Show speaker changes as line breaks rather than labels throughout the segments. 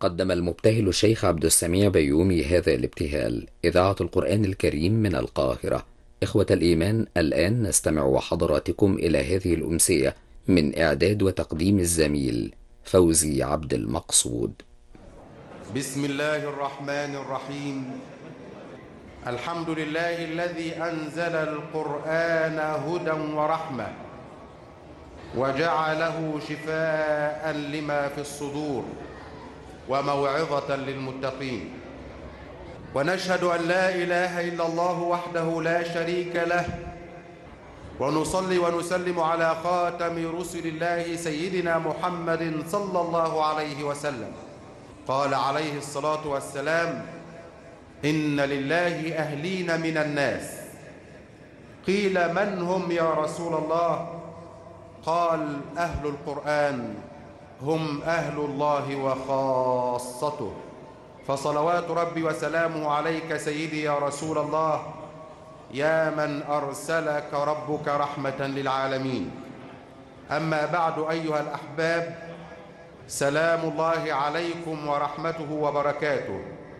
قدم المبتهل الشيخ عبد السميع بيومي هذا الابتهال. إذاعة القرآن الكريم من القاهرة. إخوة الإيمان، الآن نستمع وحضراتكم إلى هذه الأمسية من إعداد وتقديم الزميل فوزي عبد المقصود.
بسم الله الرحمن الرحيم. الحمد لله الذي أنزل القرآن هدى ورحمة وجعله شفاء لما في الصدور وموعظة للمتقين، ونشهد أن لا إله إلا الله وحده لا شريك له، ونصلي ونسلم على خاتم رسل الله سيدنا محمد صلى الله عليه وسلم. قال عليه الصلاة والسلام: إن لله أهلين من الناس. قيل من هم يا رسول الله؟ قال: أهل القرآن هم أهل الله وخاصته. فصلوات ربي وسلامه عليك سيدي يا رسول الله، يا من أرسلك ربك رحمة للعالمين. أما بعد أيها الأحباب، سلام الله عليكم ورحمته وبركاته.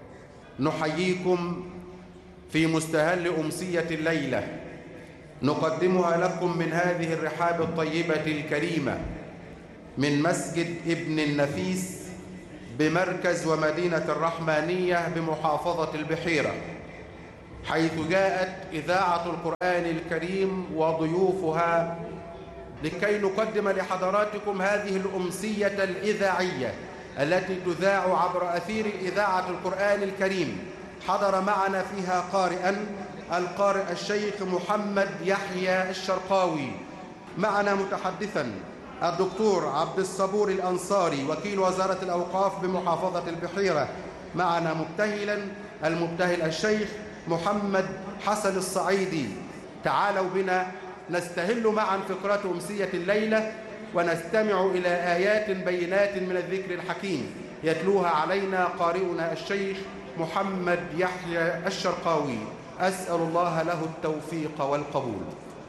نحييكم في مستهل أمسية الليلة نقدمها لكم من هذه الرحاب الطيبة الكريمة من مسجد ابن النفيس بمركز ومدينة الرحمانية بمحافظة البحيرة، حيث جاءت إذاعة القرآن الكريم وضيوفها لكي نقدم لحضراتكم هذه الأمسية الإذاعية التي تذاع عبر أثير إذاعة القرآن الكريم. حضر معنا فيها قارئا القارئ الشيخ محمد يحيى الشرقاوي، معنا متحدثا الدكتور عبد الصبور الأنصاري وكيل وزارة الأوقاف بمحافظة البحيرة، معنا مبتهلا المبتهل الشيخ محمد حسن الصعيدي. تعالوا بنا نستهل معا فقرة أمسية الليلة ونستمع إلى آيات بينات من الذكر الحكيم يتلوها علينا قارئنا الشيخ محمد يحيى الشرقاوي. أسأل الله له التوفيق والقبول.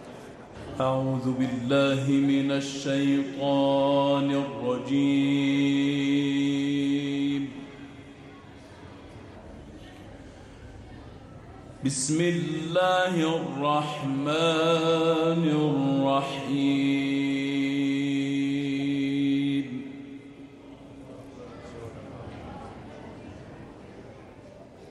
أعوذ بالله من الشيطان الرجيم. بسم الله الرحمن الرحيم.